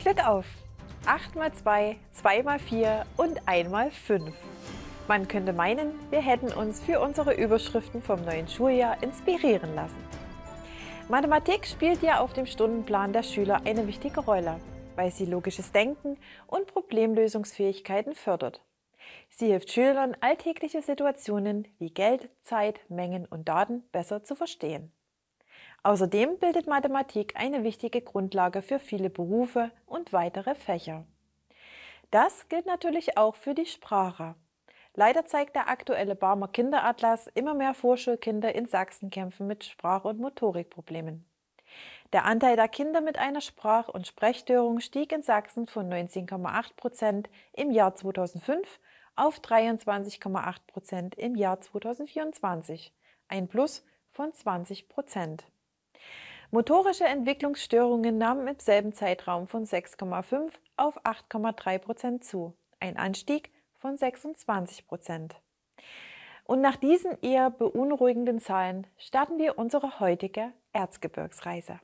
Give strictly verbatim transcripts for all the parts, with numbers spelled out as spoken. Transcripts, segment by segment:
Glück auf! acht mal zwei, zwei mal vier und eins mal fünf. Man könnte meinen, wir hätten uns für unsere Überschriften vom neuen Schuljahr inspirieren lassen. Mathematik spielt ja auf dem Stundenplan der Schüler eine wichtige Rolle, weil sie logisches Denken und Problemlösungsfähigkeiten fördert. Sie hilft Schülern, alltägliche Situationen wie Geld, Zeit, Mengen und Daten besser zu verstehen. Außerdem bildet Mathematik eine wichtige Grundlage für viele Berufe und weitere Fächer. Das gilt natürlich auch für die Sprache. Leider zeigt der aktuelle Barmer Kinderatlas, immer mehr Vorschulkinder in Sachsen kämpfen mit Sprach- und Motorikproblemen. Der Anteil der Kinder mit einer Sprach- und Sprechstörung stieg in Sachsen von neunzehn Komma acht Prozent im Jahr zweitausendfünf auf dreiundzwanzig Komma acht Prozent im Jahr zweitausendvierundzwanzig, ein Plus von zwanzig Prozent. Motorische Entwicklungsstörungen nahmen im selben Zeitraum von sechs Komma fünf auf acht Komma drei Prozent zu, ein Anstieg von sechsundzwanzig Prozent. Und nach diesen eher beunruhigenden Zahlen starten wir unsere heutige Erzgebirgsreise.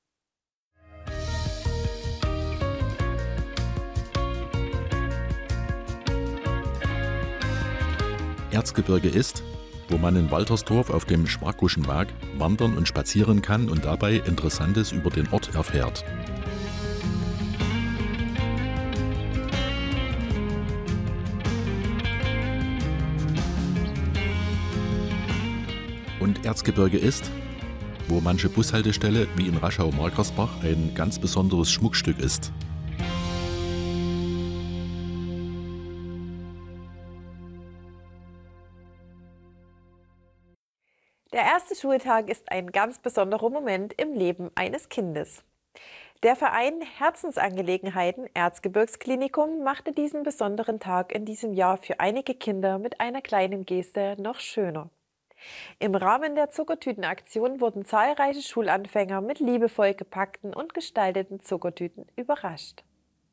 Erzgebirge ist, wo man in Waltersdorf auf dem Sparkuschenweg wandern und spazieren kann und dabei Interessantes über den Ort erfährt. Und Erzgebirge ist, wo manche Bushaltestelle wie in Raschau-Markersbach ein ganz besonderes Schmuckstück ist. Der erste Schultag ist ein ganz besonderer Moment im Leben eines Kindes. Der Verein Herzensangelegenheiten Erzgebirgsklinikum machte diesen besonderen Tag in diesem Jahr für einige Kinder mit einer kleinen Geste noch schöner. Im Rahmen der Zuckertütenaktion wurden zahlreiche Schulanfänger mit liebevoll gepackten und gestalteten Zuckertüten überrascht.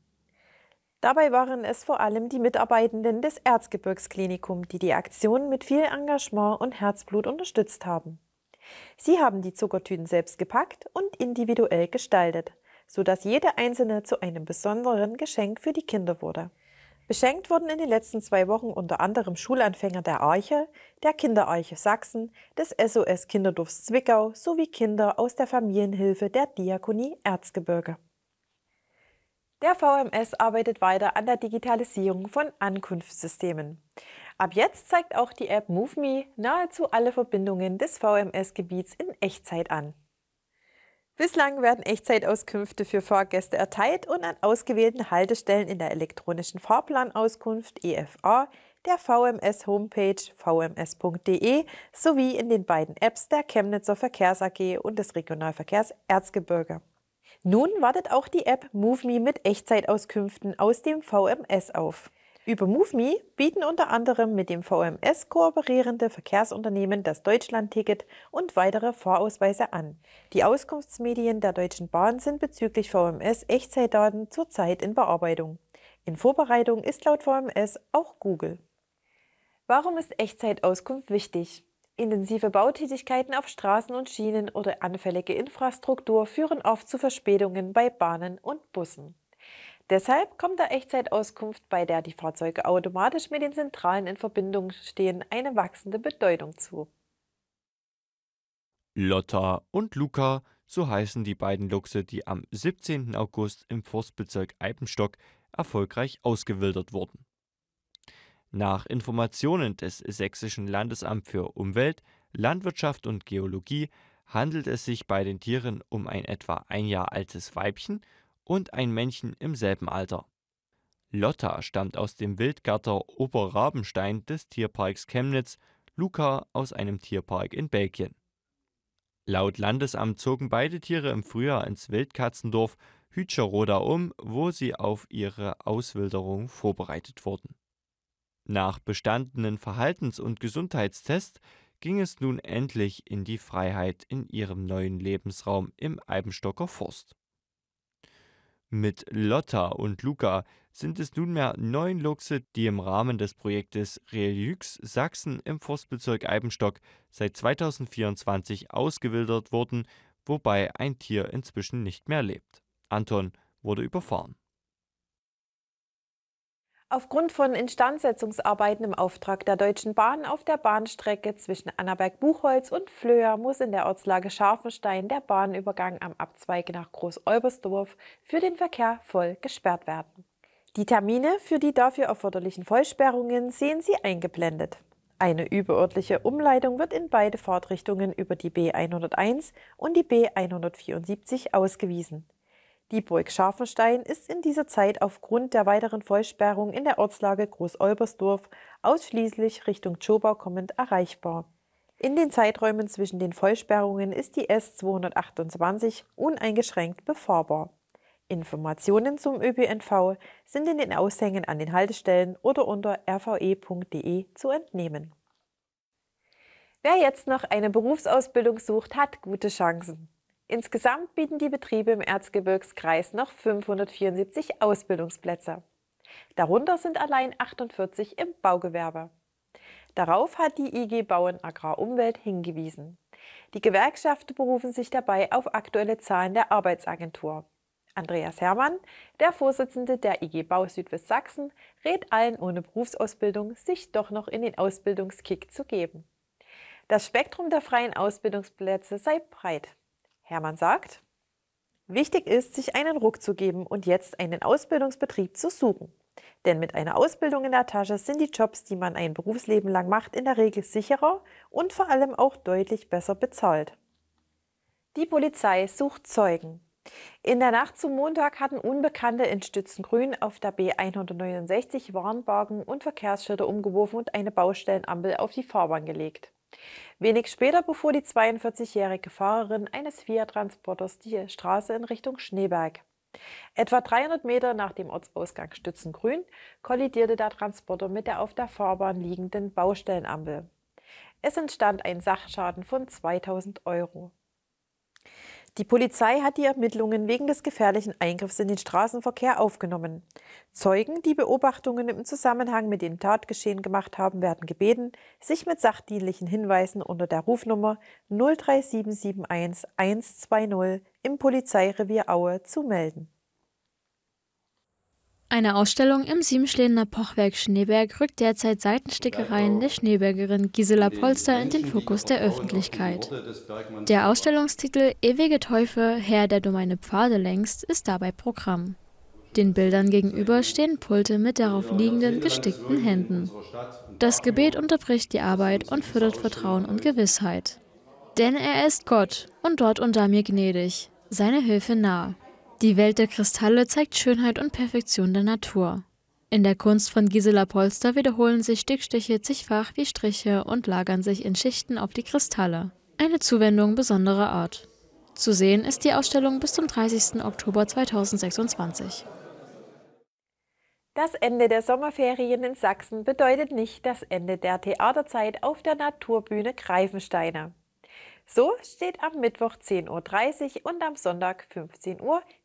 Dabei waren es vor allem die Mitarbeitenden des Erzgebirgsklinikum, die die Aktion mit viel Engagement und Herzblut unterstützt haben. Sie haben die Zuckertüten selbst gepackt und individuell gestaltet, sodass jede einzelne zu einem besonderen Geschenk für die Kinder wurde. Beschenkt wurden in den letzten zwei Wochen unter anderem Schulanfänger der Arche, der Kinderarche Sachsen, des S O S Kinderdorfs Zwickau sowie Kinder aus der Familienhilfe der Diakonie Erzgebirge. Der V M S arbeitet weiter an der Digitalisierung von Ankunftssystemen. Ab jetzt zeigt auch die App MoveMe nahezu alle Verbindungen des V M S-Gebiets in Echtzeit an. Bislang werden Echtzeitauskünfte für Fahrgäste erteilt und an ausgewählten Haltestellen in der elektronischen Fahrplanauskunft E F A, der V M S-Homepage v m s punkt d e sowie in den beiden Apps der Chemnitzer Verkehrs A G und des Regionalverkehrs Erzgebirge. Nun wartet auch die App MoveMe mit Echtzeitauskünften aus dem V M S auf. Über MoveMe bieten unter anderem mit dem V M S kooperierende Verkehrsunternehmen das Deutschlandticket und weitere Fahrausweise an. Die Auskunftsmedien der Deutschen Bahn sind bezüglich V M S-Echtzeitdaten zurzeit in Bearbeitung. In Vorbereitung ist laut V M S auch Google. Warum ist Echtzeitauskunft wichtig? Intensive Bautätigkeiten auf Straßen und Schienen oder anfällige Infrastruktur führen oft zu Verspätungen bei Bahnen und Bussen. Deshalb kommt der Echtzeitauskunft, bei der die Fahrzeuge automatisch mit den Zentralen in Verbindung stehen, eine wachsende Bedeutung zu. Lotta und Luca, so heißen die beiden Luchse, die am siebzehnten August im Forstbezirk Eibenstock erfolgreich ausgewildert wurden. Nach Informationen des Sächsischen Landesamts für Umwelt, Landwirtschaft und Geologie handelt es sich bei den Tieren um ein etwa ein Jahr altes Weibchen und ein Männchen im selben Alter. Lotta stammt aus dem Wildgärter Oberrabenstein des Tierparks Chemnitz, Luca aus einem Tierpark in Belgien. Laut Landesamt zogen beide Tiere im Frühjahr ins Wildkatzendorf Hütscherroda um, wo sie auf ihre Auswilderung vorbereitet wurden. Nach bestandenen Verhaltens- und Gesundheitstests ging es nun endlich in die Freiheit in ihrem neuen Lebensraum im Eibenstocker Forst. Mit Lotta und Luca sind es nunmehr neun Luchse, die im Rahmen des Projektes Reliux Sachsen im Forstbezirk Eibenstock seit zweitausendvierundzwanzig ausgewildert wurden, wobei ein Tier inzwischen nicht mehr lebt. Anton wurde überfahren. Aufgrund von Instandsetzungsarbeiten im Auftrag der Deutschen Bahn auf der Bahnstrecke zwischen Annaberg-Buchholz und Flöa muss in der Ortslage Scharfenstein der Bahnübergang am Abzweig nach Groß-Olbersdorf für den Verkehr voll gesperrt werden. Die Termine für die dafür erforderlichen Vollsperrungen sehen Sie eingeblendet. Eine überörtliche Umleitung wird in beide Fahrtrichtungen über die B hunderteins und die B hundertvierundsiebzig ausgewiesen. Die Burg Scharfenstein ist in dieser Zeit aufgrund der weiteren Vollsperrung in der Ortslage Groß-Olbersdorf ausschließlich Richtung Tschobau kommend erreichbar. In den Zeiträumen zwischen den Vollsperrungen ist die S zweihundertachtundzwanzig uneingeschränkt befahrbar. Informationen zum Ö P N V sind in den Aushängen an den Haltestellen oder unter r v e punkt d e zu entnehmen. Wer jetzt noch eine Berufsausbildung sucht, hat gute Chancen. Insgesamt bieten die Betriebe im Erzgebirgskreis noch fünfhundertvierundsiebzig Ausbildungsplätze. Darunter sind allein achtundvierzig im Baugewerbe. Darauf hat die I G Bauen Agrar Umwelt hingewiesen. Die Gewerkschaften berufen sich dabei auf aktuelle Zahlen der Arbeitsagentur. Andreas Herrmann, der Vorsitzende der I G Bau Südwestsachsen, rät allen ohne Berufsausbildung, sich doch noch in den Ausbildungskick zu geben. Das Spektrum der freien Ausbildungsplätze sei breit. Herrmann sagt, wichtig ist, sich einen Ruck zu geben und jetzt einen Ausbildungsbetrieb zu suchen. Denn mit einer Ausbildung in der Tasche sind die Jobs, die man ein Berufsleben lang macht, in der Regel sicherer und vor allem auch deutlich besser bezahlt. Die Polizei sucht Zeugen. In der Nacht zum Montag hatten Unbekannte in Stützengrün auf der B hundertneunundsechzig Warnwagen und Verkehrsschilder umgeworfen und eine Baustellenampel auf die Fahrbahn gelegt. Wenig später befuhr die zweiundvierzigjährige Fahrerin eines Fiat-Transporters die Straße in Richtung Schneeberg. Etwa dreihundert Meter nach dem Ortsausgang Stützengrün kollidierte der Transporter mit der auf der Fahrbahn liegenden Baustellenampel. Es entstand ein Sachschaden von zweitausend Euro. Die Polizei hat die Ermittlungen wegen des gefährlichen Eingriffs in den Straßenverkehr aufgenommen. Zeugen, die Beobachtungen im Zusammenhang mit dem Tatgeschehen gemacht haben, werden gebeten, sich mit sachdienlichen Hinweisen unter der Rufnummer null drei sieben sieben eins eins zwei null im Polizeirevier Aue zu melden. Eine Ausstellung im Siebenschlener Pochwerk Schneeberg rückt derzeit Seitenstickereien der Schneebergerin Gisela Polster in den Fokus der Öffentlichkeit. Der Ausstellungstitel »Ewige Teufel, Herr, der du meine Pfade lenkst« ist dabei Programm. Den Bildern gegenüber stehen Pulte mit darauf liegenden gestickten Händen. Das Gebet unterbricht die Arbeit und fördert Vertrauen und Gewissheit. Denn er ist Gott und dort unter mir gnädig, seine Hilfe nah. Die Welt der Kristalle zeigt Schönheit und Perfektion der Natur. In der Kunst von Gisela Polster wiederholen sich Stickstiche zigfach wie Striche und lagern sich in Schichten auf die Kristalle. Eine Zuwendung besonderer Art. Zu sehen ist die Ausstellung bis zum dreißigsten Oktober zweitausendsechsundzwanzig. Das Ende der Sommerferien in Sachsen bedeutet nicht das Ende der Theaterzeit auf der Naturbühne Greifensteine. So steht am Mittwoch zehn Uhr dreißig und am Sonntag fünfzehn Uhr